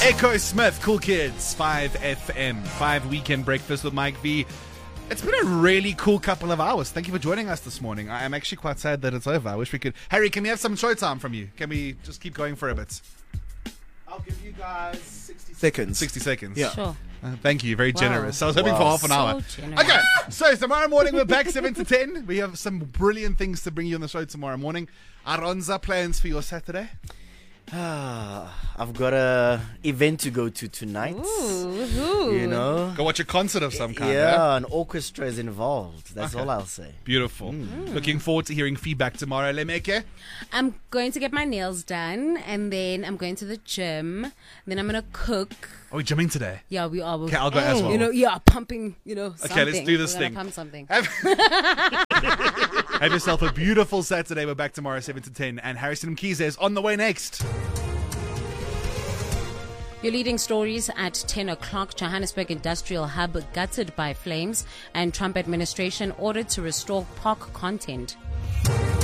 Echo Smith, Cool Kids, 5FM, 5 Weekend Breakfast with Mike V. It's been a really cool couple of hours. Thank you for joining us this morning. I am actually quite sad that it's over. I wish we could. Harry, can we have some show time from you? Can we just keep going for a bit? I'll give you guys 60 seconds. 60 seconds. Yeah. Sure. Thank you. Very generous. I was hoping for half an hour. generous. Okay, so tomorrow morning we're back 7 to 10. We have some brilliant things to bring you on the show tomorrow morning. Aronza, plans for your Saturday? I've got a event to go to tonight. Ooh. You know? Go watch a concert of some kind. Yeah, an orchestra is involved. That's all I'll say. Beautiful. Looking forward to hearing feedback tomorrow. Lemeke? I'm going to get my nails done, and then I'm going to the gym. Then I'm going to cook. Are we gymming today? Yeah, we are. Okay, I'll go as well. You know, yeah, pumping, something. Okay, let's do this We're gonna thing. Pump something. Have yourself a beautiful Saturday. We're back tomorrow 7 to 10. And Harrison Mkhize is on the way next. Your leading stories at 10 o'clock. Johannesburg Industrial Hub gutted by flames, and Trump administration ordered to restore POC content.